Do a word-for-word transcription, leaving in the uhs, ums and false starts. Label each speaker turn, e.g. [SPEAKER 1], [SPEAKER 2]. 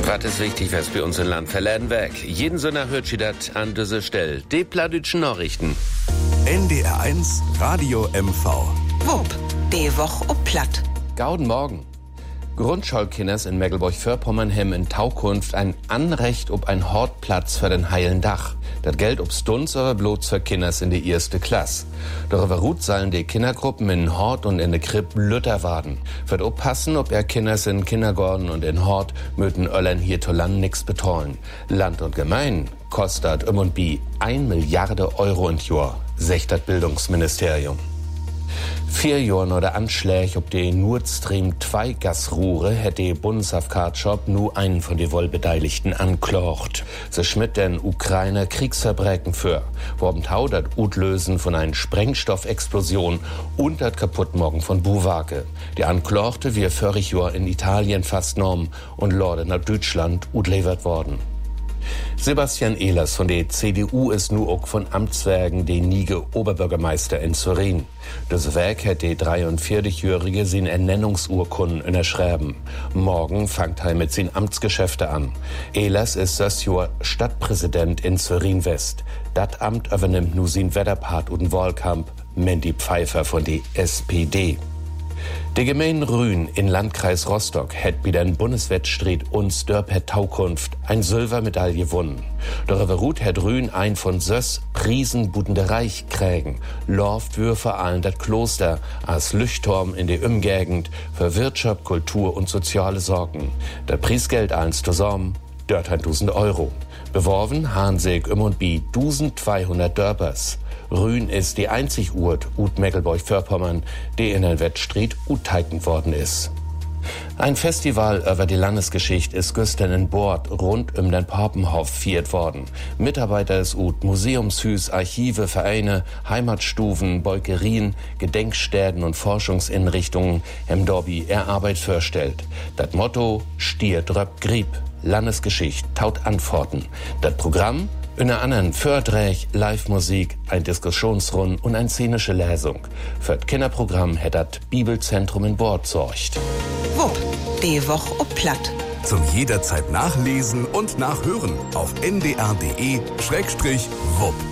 [SPEAKER 1] Was ist wichtig, was bei uns im Land verlernen weg? Jeden Sonntag hört sie das an dieser Stelle. Die plattdütschen Nachrichten.
[SPEAKER 2] N D R eins Radio M V.
[SPEAKER 3] Wupp, die Woche ob Platt.
[SPEAKER 1] Gauden Morgen. Grundschulkinders in Mecklenburg-Vorpommern haben in Taukunft ein Anrecht ob ein Hortplatz für den heilen Dach. Das Geld ob Stunds aber bloß für Kinders in die erste Klasse. Doch über Rut sollen die Kindergruppen in Hort und in der Kripp Lütter warten. Wird oppassen, ob er Kinders in Kindergarten und in Hort möten Öllern hier to Land nix betollen. Land und Gemein kostet um und bi ein Milliarde Euro in Jahr, sagt das Bildungsministerium. Vier Jahre nach der Anschläge ob die Nord Stream zwei Gasrohre hätte die Bundesavkatschop nur einen von den Wohlbeteiligten anklagt. Sie schmidt den Ukrainer Kriegsverbrechen für, worben Tau das Utlösen von einer Sprengstoffexplosion und das Kaputtmachen von Buwake. Die Anklagte wir voriges Jahr in Italien festgenommen und lorde nach Deutschland utlevert worden. Sebastian Ehlers von der C D U ist nu auch von Amtswerken der niege Oberbürgermeister in Zurin. Das Werk hat der dreiundvierzigjährige sin Ernennungsurkunden unterschreiben. Morgen fangt er mit sin Amtsgeschäfte an. Ehlers ist das Jahr Stadtpräsident in Zurin West. Dat Amt übernimmt nu sin Wetterpart und Wahlkampf Mandy Pfeiffer von der S P D. Die Gemeinde Rühn in Landkreis Rostock hat bei den Bundeswettstreit uns Dörper Taukunft ein Silbermedaille gewonnen. Doch über Ruth hat Rühn ein von Söss Priesen budende Reich krägen. Lorft wir vor allem das Kloster als Leuchtturm in der Umgegend für Wirtschaft, Kultur und soziale Sorgen. Das Preisgeld eins zusammen, dort tausend Euro. Beworben Hansig um und bi zwölfhundert Dörpers. Rühn ist die einzig Urt ut Mecklenburg-Vorpommern, die in den Wettstreit uteignet worden ist. Ein Festival über die Landesgeschichte ist gestern in Bord rund um den Papenhof viert worden. Mitarbeiter des ut Museumshüs, Archive, Vereine, Heimatstufen, Beukerien, Gedenkstätten und Forschungsinrichtungen haben Dorbi er Arbeit vorstellt. Das Motto Stier dröpp Grieb, Landesgeschichte taut Antworten. Das Programm unter anderem Vorträge, Live-Musik, ein Diskussionsrunde und eine szenische Lesung. Für das Kinderprogramm hat das Bibelzentrum in Bord sorgt.
[SPEAKER 3] Wupp, die Woche ob Platt.
[SPEAKER 2] Zum jederzeit nachlesen und nachhören auf n d r punkt d e Schrägstrich wupp.